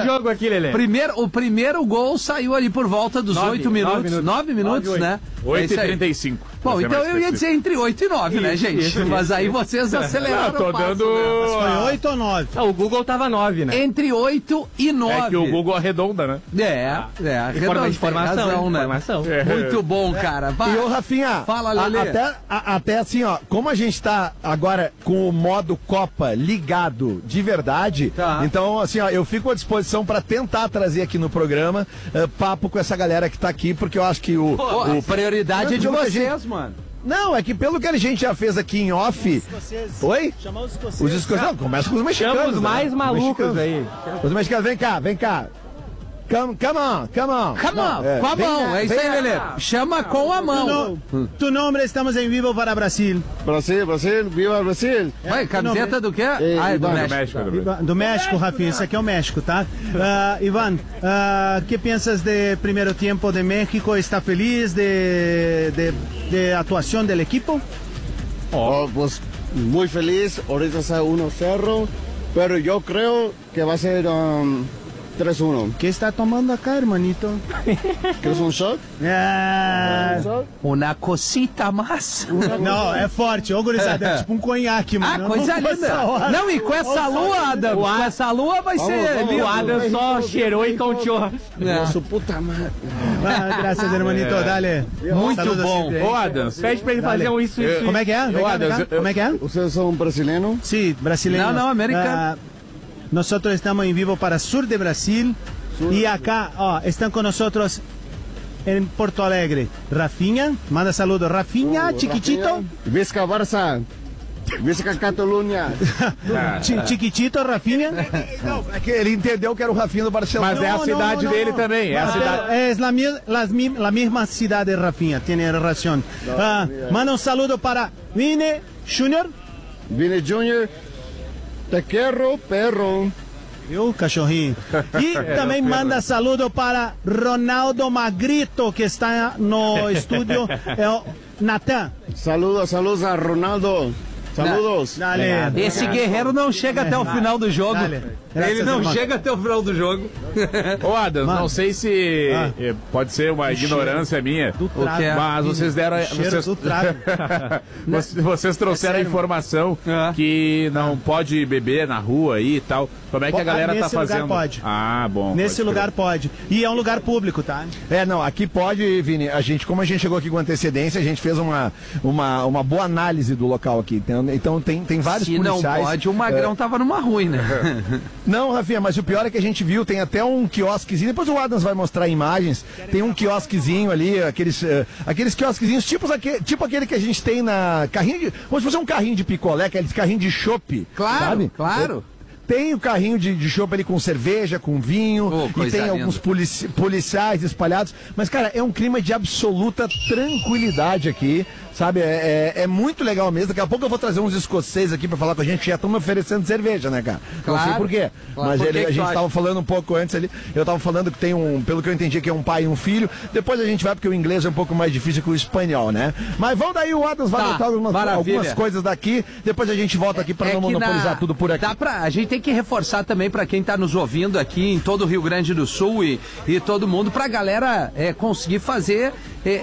jogo aqui, Lelê. O primeiro gol saiu ali por volta dos 8 minutos. 9 minutos, né? 8h35. Bom, então eu ia dizer entre 8 e 9, né, gente? Mas aí vocês aceleraram. Tô dando. Foi 8 ou 9? O Google tava 9, né? Entre 8 e 9. É que o Google arredonda, né? Informação, né? Muito bom, cara. E ô, Rafinha, fala, Lelê. Até assim, ó, como a gente tá agora com o modo Copa ligado de verdade, então, assim, ó, eu fico à disposição pra tentar trazer aqui no programa papo com essa galera que tá aqui, porque eu acho que o prioridade é de vocês, mano. Não, é que pelo que a gente já fez aqui em off... Oi? Chamar os escoceses. Os escoceses, não, começa com os mexicanos. Chama os mais malucos aí. Os mexicanos, vem cá. Come on. Com a mão, é isso aí, Lelê. Chama com a mão. Tu nome, estamos em vivo para Brasil. Brasil, viva Brasil. Vai, camiseta do quê? É do México. Do México, Rafinha, isso aqui é o México, tá? Ivan, que pensas do primeiro tempo de México? Está feliz de atuação do equipo? Pues muy feliz, ahorita está 1-0, pero yo creo que va a ser 3-1. ¿Qué está tomando acá, hermanito? ¿Quieres un shot? Uma cosita mais. Não, é forte. Ô, gurizada, é tipo um conhaque, mano. Coisa linda. Não, e com essa lua, Adam, com essa lua vai ser lindo. O Adam só cheirou e conteou. Nossa, puta madre. Graças, hermanito, dale. Muito bom. Ô, Adams, Pede pra ele fazer isso. Como é que é? Como é que é? ¿Ustedes son brasileños? Sí, brasileños. No, americano. Nosotros estamos en vivo para sur de Brasil. Y acá, están con nosotros en Porto Alegre. Rafinha, manda saludos. Rafinha, chiquitito. Visca Barça. Visca Catalunha. Chiquitito, Rafinha. Não, é que ele entendeu que era o Rafinha do Barcelona. Mas é a cidade dele também. É a cidade. Es la misma ciudad de Rafinha, tiene razón. Manda un saludo para Vini Junior. Vini Junior. Te quero, perro. Viu, cachorrinho? E também manda saludo para Ronaldo Magrito, que está no estúdio. É o Natan. Saludos a Ronaldo. Saludos. Dale. Esse guerreiro não chega até o final do jogo. Ele não chega até o final do jogo. Ô, Adams, não sei se pode ser uma ignorância minha, mas vocês deram... Vocês trouxeram a informação que não pode beber na rua aí e tal. Como é que a galera tá fazendo? Nesse lugar pode. Bom. Nesse lugar pode. E é um lugar público, tá? Não, aqui pode, Vini. Como a gente chegou aqui com antecedência, a gente fez uma boa análise do local aqui. Então tem vários policiais. Se não pode, o Magrão tava numa ruim, né? Não, Rafinha, mas o pior é que a gente viu, tem até um quiosquezinho, depois o Adams vai mostrar imagens, tem um quiosquezinho ali, aqueles quiosquezinhos, tipo aquele que a gente tem na carrinho vamos fazer um carrinho de picolé, aqueles carrinhos de chopp, sabe? Claro. Tem o carrinho de chopp ali com cerveja, com vinho, e tem alguns policiais espalhados. Mas, cara, é um clima de absoluta tranquilidade aqui, sabe? É muito legal mesmo. Daqui a pouco eu vou trazer uns escoceses aqui pra falar com a gente, que já estão me oferecendo cerveja, né, cara? Não sei por quê. Mas a gente tava falando um pouco antes ali, eu tava falando que tem pelo que eu entendi, que é um pai e um filho. Depois a gente vai, porque o inglês é um pouco mais difícil que o espanhol, né? Mas vamos daí, o Adams vai botar algumas coisas daqui, depois a gente volta aqui pra não monopolizar tudo por aqui. A gente tem que reforçar também para quem está nos ouvindo aqui em todo o Rio Grande do Sul e todo mundo, para a galera conseguir fazer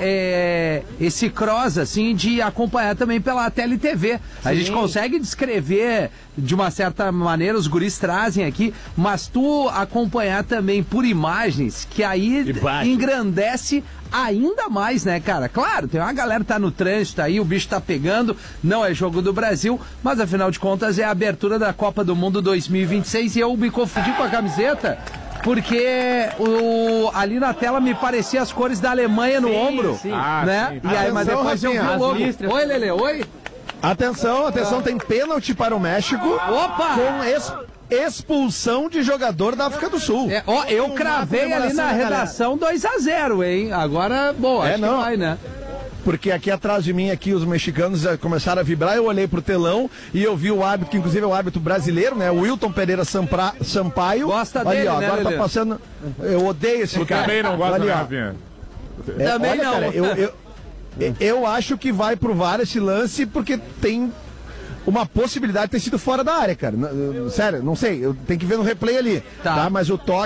esse cross, assim, de acompanhar também pela TeleTV. A gente consegue descrever de uma certa maneira, os guris trazem aqui, mas tu acompanhar também por imagens, que aí engrandece ainda mais, né, cara? Claro, tem uma galera que tá no trânsito aí, o bicho tá pegando, não é jogo do Brasil, mas afinal de contas é a abertura da Copa do Mundo 2026 e eu me confundi com a camiseta, porque ali na tela me parecia as cores da Alemanha no ombro, né? E aí, mas depois eu vi o logo. Oi, Lelê, oi? Atenção, tem pênalti para o México. Opa! Com expulsão de jogador da África do Sul. Eu cravei ali na redação 2-0, hein? Agora, acho que vai, né? Porque aqui atrás de mim, aqui, os mexicanos começaram a vibrar, eu olhei pro telão e eu vi o árbitro, que inclusive é o árbitro brasileiro, né? O Wilton Pereira Sampaio. Gosta dele, ó, né, agora Lelê? tá passando... Eu odeio esse cara. Também não gosta, ali, Rafinha. Também olha, não. Cara, eu acho que vai pro VAR esse lance porque tem uma possibilidade de ter sido fora da área, cara. Sério, não sei. Eu tenho que ver no replay ali. Tá? Mas o